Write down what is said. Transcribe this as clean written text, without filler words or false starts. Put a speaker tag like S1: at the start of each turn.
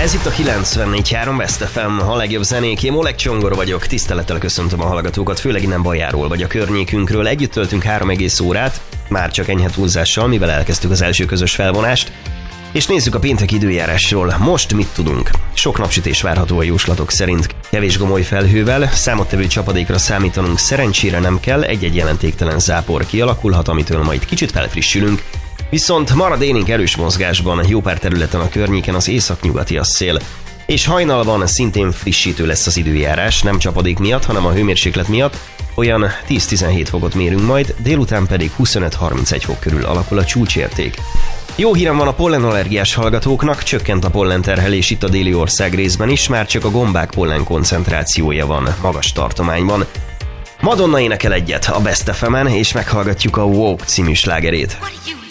S1: Ez itt a 94.3 Best FM, a legjobb zenék. Én Oleg Csongor vagyok, tisztelettel köszöntöm a hallgatókat, főleg innen Bajáról vagy a környékünkről. Együtt töltünk 3,5 órát, már csak enyhe túlzással, mivel elkezdtük az első közös felvonást. És nézzük a pénteki időjárásról. Most mit tudunk? Sok napsütés várható a jóslatok szerint. Kevés gomoly felhővel, számottevő csapadékra számítanunk szerencsére nem kell, egy-egy jelentéktelen zápor kialakulhat, amitől majd kicsit felfrissülünk. Viszont marad élénk erős mozgásban, jó pár területen a környéken az északnyugati a szél. És hajnalban szintén frissítő lesz az időjárás, nem csapadék miatt, hanem a hőmérséklet miatt. Olyan 10-17 fokot mérünk majd, délután pedig 25-31 fok körül alakul a csúcsérték. Jó hírem van a pollenallergiás hallgatóknak, csökkent a pollenterhelés itt a déli ország részben is, már csak a gombák pollen koncentrációja van magas tartományban. Madonna énekel egyet a Best FM-en, és meghallgatjuk a Walk című slágerét.